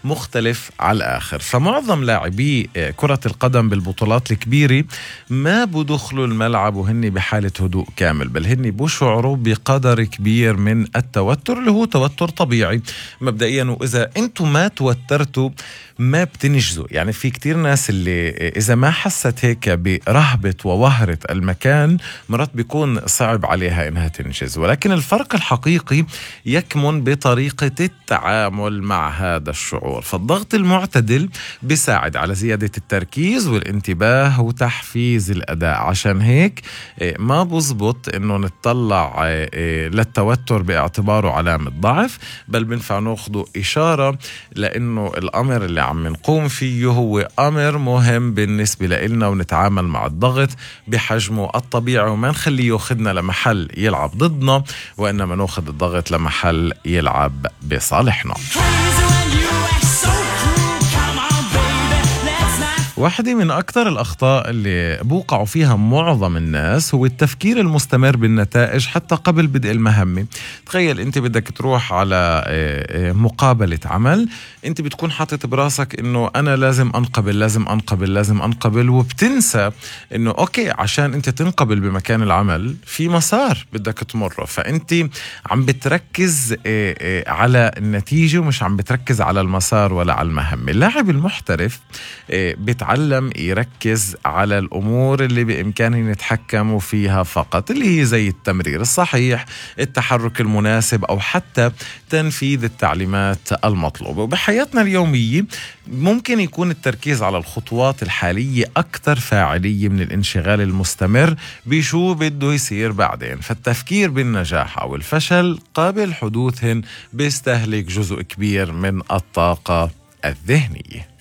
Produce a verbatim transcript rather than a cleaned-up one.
مختلف على الآخر. فمعظم لاعبي كرة القدم بالبطولات الكبيرة ما بدخلوا الملعب وهن بحالة هدوء كامل، بل هن بشعروا بقدر كبير من التوتر اللي هو توتر طبيعي مبدئيا. وإذا أنتم ما توترتوا ما بتنجزوا. يعني في كتير ناس اللي إذا ما حست هيك برهبة ووهرة المكان مرات بيكون صعب عليها إنها تنجز. ولكن الفرق الحقيقي يكمن بطريقة التعامل مع هذا الشعور. فالضغط المعتدل بيساعد على زيادة التركيز والانتباه وتحفيز الأداء. عشان هيك ما بزبط إنه نتطلع للتوتر باعتباره علامة ضعف، بل بنفع ناخده إشارة لأنه الأمر اللي عم نقوم فيه هو أمر مهم بالنسبة لنا، ونتعامل مع الضغط بحجمه الطبيعي وما نخليه ياخدنا لمحل يلعب ضدنا، وإنما ناخد الضغط لمحل يلعب بصالحنا. واحدة من أكثر الأخطاء اللي بوقعوا فيها معظم الناس هو التفكير المستمر بالنتائج حتى قبل بدء المهمة. تخيل أنت بدك تروح على مقابلة عمل، أنت بتكون حاطط براسك إنه أنا لازم أنقبل لازم أنقبل لازم أنقبل، وبتنسى إنه أوكي عشان أنت تنقبل بمكان العمل في مسار بدك تمره. فأنت عم بتركز على النتيجة ومش عم بتركز على المسار ولا على المهمة. اللاعب المحترف بتعلم يركز على الأمور اللي بإمكانه يتحكموا فيها فقط، اللي هي زي التمرير الصحيح، التحرك المناسب، أو حتى تنفيذ التعليمات المطلوبة. وبحياتنا اليومية ممكن يكون التركيز على الخطوات الحالية أكثر فاعلية من الانشغال المستمر بشو بده يصير بعدين. فالتفكير بالنجاح أو الفشل قابل حدوثهن بيستهلك جزء كبير من الطاقة الذهنية.